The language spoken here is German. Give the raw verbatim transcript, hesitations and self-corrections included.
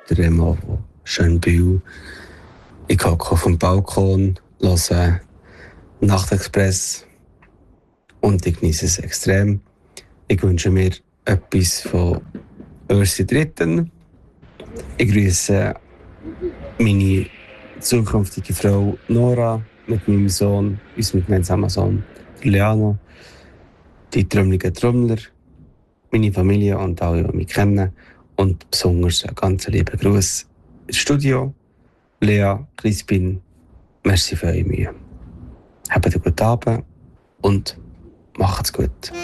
der Remo von Schönbühl. Ich hocke auf dem Balkon, höre Nachtexpress und ich genieße es extrem. Ich wünsche mir etwas von Ursi Dritten. Ich grüße meine zukünftige Frau Nora mit meinem Sohn, unserem gemeinsamen Sohn Leano, die trommeligen Trommler, meine Familie und alle, die mich kennen. Und besonders einen ganz lieben Gruß ins Studio. Lea, Crispin, merci für eure Mühe. Habt einen guten Abend und macht's gut.